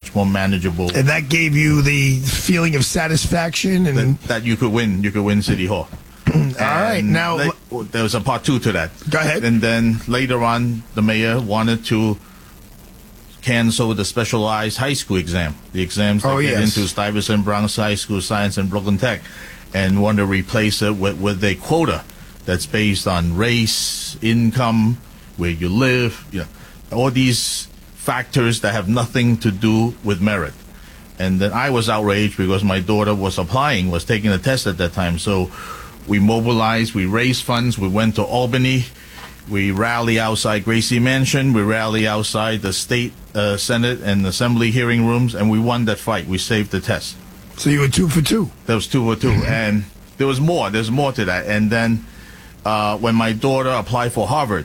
much more manageable. And that gave you the feeling of satisfaction and that you could win. You could win City Hall. All right, now there was a part 2 to that. Go ahead. And then later on, the mayor wanted to cancel the specialized high school exam, the exams that get into Stuyvesant, Bronx High School, Science, and Brooklyn Tech, and wanted to replace it with a quota that's based on race, income, where you live, all these factors that have nothing to do with merit. And then I was outraged because my daughter was taking a test at that time. So we mobilized, we raised funds, we went to Albany, we rally outside Gracie Mansion, we rally outside the state Senate and Assembly hearing rooms, and we won that fight. We saved the test. So you were 2 for 2. There was 2 for 2, and there was more. There's more to that. And then when my daughter applied for Harvard,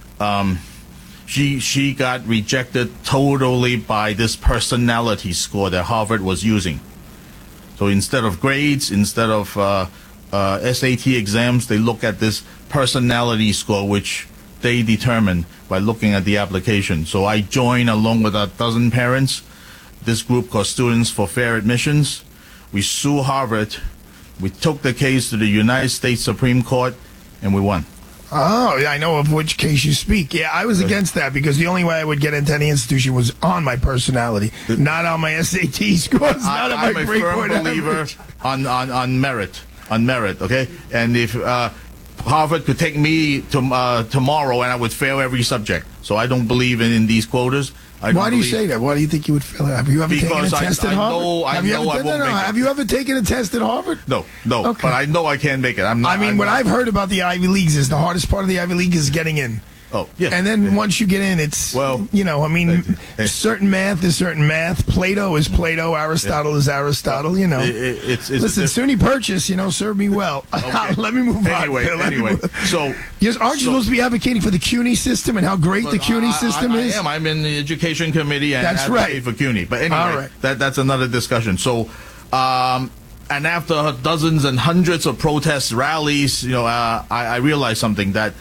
she got rejected totally by this personality score that Harvard was using. So instead of grades, instead of SAT exams, they look at this personality score, which they determine by looking at the application. So I joined along with 12 parents, this group called Students for Fair Admissions. We sued Harvard. We took the case to the United States Supreme Court, and we won. Oh, yeah, I know of which case you speak. Yeah, I was against that because the only way I would get into any institution was on my personality, not on my SAT scores, not on my I'm a firm believer on merit. On merit, okay? And if Harvard could take me to, tomorrow and I would fail every subject. So I don't believe in these quotas. Why do you say that? Why do you think you would fail? Have you ever taken a test at Harvard? Have you ever taken a test at Harvard? No. Okay. But I know I can't make it. What I've heard about the Ivy Leagues is the hardest part of the Ivy League is getting in. Oh, yeah. And then once you get in, it's, certain math is certain math. Plato is Plato. Aristotle is Aristotle, Listen, SUNY Purchase, serve me well. Okay. Let me move on. Anyway. So, aren't you supposed to be advocating for the CUNY system and how great the CUNY system is? I am. I'm in the education committee and that's advocate for CUNY. But anyway, that's another discussion. So, and after dozens and hundreds of protests, rallies, I realized something that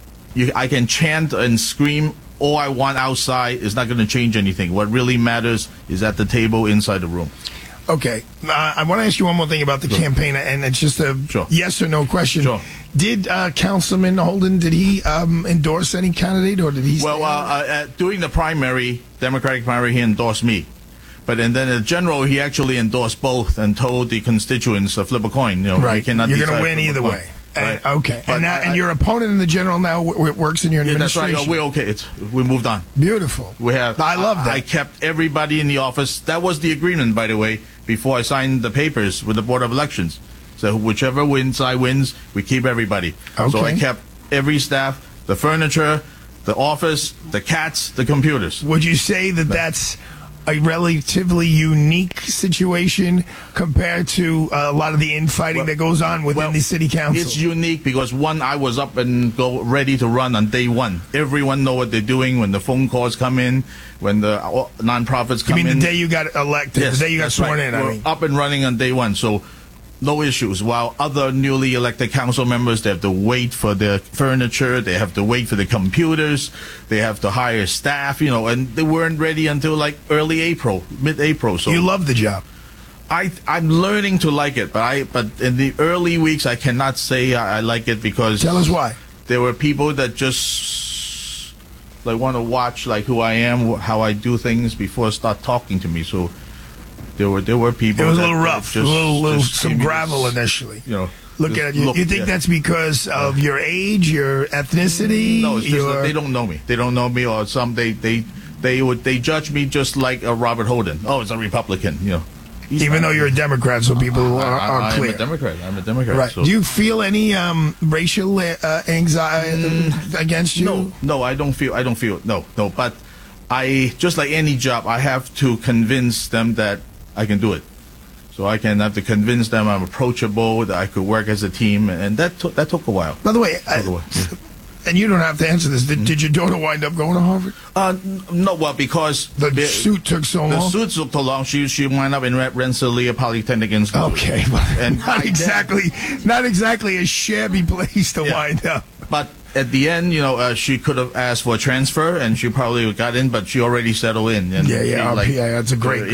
I can chant and scream all I want outside. It's not going to change anything. What really matters is at the table inside the room. Okay. I want to ask you one more thing about the campaign, and it's just a yes or no question. Sure. Did Councilman Holden, did he endorse any candidate, or did he? Well, during the primary, Democratic primary, he endorsed me. But and then in general, he actually endorsed both and told the constituents to flip a coin. Right. You're going to win either way. Right. Okay. And your opponent in the general now works in your administration. That's right. We're okay. We moved on. Beautiful. I love that. I kept everybody in the office. That was the agreement, by the way, before I signed the papers with the Board of Elections. So whichever side wins, we keep everybody. Okay. So I kept every staff, the furniture, the office, the cats, the computers. Would you say that that's a relatively unique situation compared to a lot of the infighting that goes on within the city council? It's unique because, one, I was up and ready to run on day one. Everyone know what they're doing when the phone calls come in, when the nonprofits come in. You mean the day you got elected, yes, the day you got sworn in? We're up and running on day one, so no issues. While other newly elected council members, they have to wait for their furniture, they have to wait for the computers, they have to hire staff, and they weren't ready until like early April, mid-April. So you love the job. I'm learning to like it, but in the early weeks I cannot say I like it because tell us why. There were people that just want to watch who I am, how I do things before start talking to me. So there were people. It was a little rough, some gravel initially. Look at you. You think that's because of your age, your ethnicity? No, it's just that they don't know me. They don't know me, or they judge me just like a Robert Holden. Oh, it's a Republican. Even though you're a Democrat, so people are clear. I'm a Democrat. Right. So. Do you feel any racial anxiety against you? No, I don't feel. No. But I, just like any job, I have to convince them that I can do it. So I can have to convince them I'm approachable, that I could work as a team, and that took a while. By the way, and you don't have to answer this. Did your daughter wind up going to Harvard? No, because the suit took so long. The suit took so long. She wound up in Rensselaer Polytechnic Institute. Okay, and not exactly a shabby place to wind up. But at the end, she could have asked for a transfer, and she probably got in, but she already settled in. And yeah, that's a great.